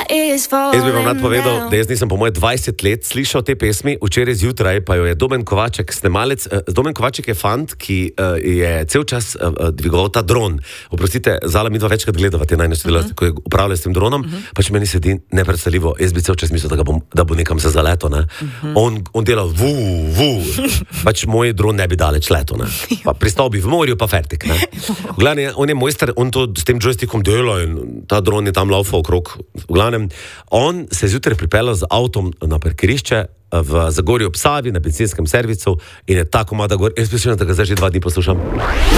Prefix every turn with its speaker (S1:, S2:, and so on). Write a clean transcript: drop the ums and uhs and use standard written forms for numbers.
S1: Jaz bi vam rad povedal, da jaz nisem po moje 20 let slišal te pesmi, včeraj zjutraj pa jo je Domen Kovaček, snemalec. Domen Kovaček je fant, ki je cel čas dvigoval ta dron. Oprostite, Zala midva večkrat gledava te najne sodelavce, ko je upravljal s tem dronom, pač meni se di nepredstavljivo. Jaz bi cel čas mislil, da bo nekam se zaleto, ne. On dela pač moj dron ne bi daleč leto, ne. Pa pristal bi v morju, pa fertik, ne. V glavnem, on je mojster, on to s tem joystickom dela in ta dron je tam laufal okrog. V glavnem, on se je zjutraj pripeljal z avtom na parkirišče v Zagorju ob Savi, na bencinskem servisu in je tako mada gor. Jaz mislim, da ga zdaj že 2 dni poslušam.